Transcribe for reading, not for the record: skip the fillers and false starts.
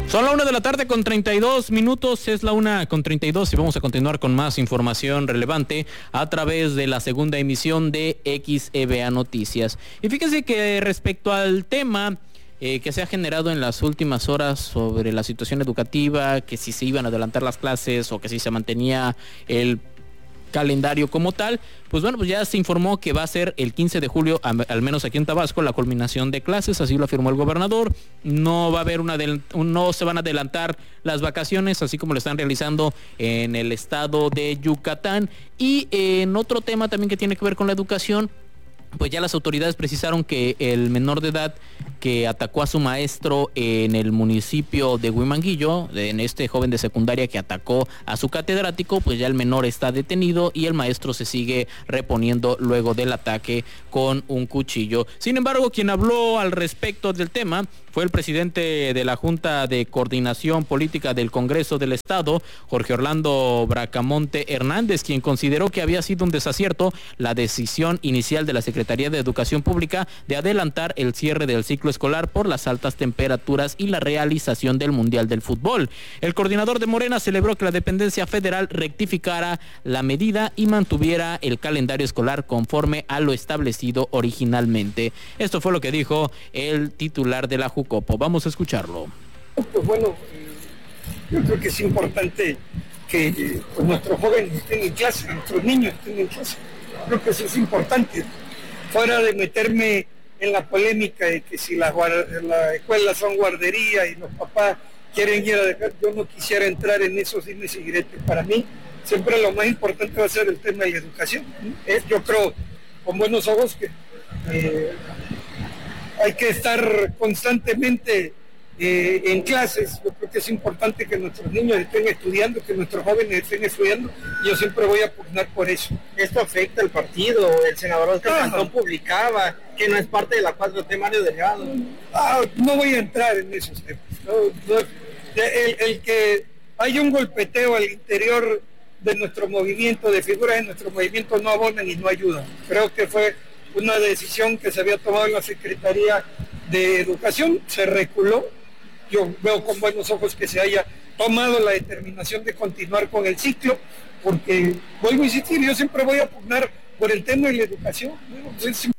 Son la 1:32 p.m, es la 1:32 y vamos a continuar con más información relevante a través de la segunda emisión de XEVA Noticias. Y fíjense que respecto al tema que se ha generado en las últimas horas sobre la situación educativa, que si se iban a adelantar las clases o que si se mantenía el calendario como tal, pues bueno, pues ya se informó que va a ser el 15 de julio, al menos aquí en Tabasco, la culminación de clases, así lo afirmó el gobernador. No va a haber no se van a adelantar las vacaciones, así como lo están realizando en el estado de Yucatán. Y en otro tema también que tiene que ver con la educación, pues ya las autoridades precisaron que el menor de edad que atacó a su maestro en el municipio de Huimanguillo, en este joven de secundaria que atacó a su catedrático, pues ya el menor está detenido y el maestro se sigue reponiendo luego del ataque con un cuchillo. Sin embargo, quien habló al respecto del tema fue el presidente de la Junta de Coordinación Política del Congreso del Estado, Jorge Orlando Bracamonte Hernández, quien consideró que había sido un desacierto la decisión inicial de la Secretaría de Educación Pública de adelantar el cierre del ciclo escolar por las altas temperaturas y la realización del Mundial del Fútbol. El coordinador de Morena celebró que la dependencia federal rectificara la medida y mantuviera el calendario escolar conforme a lo establecido originalmente. Esto fue lo que dijo el titular de la Jucopo. Vamos a escucharlo. Pues bueno, yo creo que es importante que pues nuestros jóvenes estén en clase, nuestros niños estén en clase. Creo que eso es importante. Fuera de meterme en la polémica de que si las escuelas son guarderías y los papás quieren ir a dejar, yo no quisiera entrar en esos dimes y diretes. Para mí siempre lo más importante va a ser el tema de la educación. Yo creo con buenos ojos que hay que estar constantemente en clases. Yo creo que es importante que nuestros niños estén estudiando, que nuestros jóvenes estén estudiando. Yo siempre voy a pugnar por eso. ¿Esto afecta al partido? El senador Oscar Cantón publicaba que no es parte de la 4T Mario Delgado. No voy a entrar en esos temas. El que haya un golpeteo al interior de nuestro movimiento, de figuras de nuestro movimiento, no abonan y no ayudan. Creo que fue una decisión que se había tomado en la Secretaría de Educación, se reculó. Yo veo con buenos ojos que se haya tomado la determinación de continuar con el ciclo, porque vuelvo a insistir, yo siempre voy a pugnar por el tema de la educación.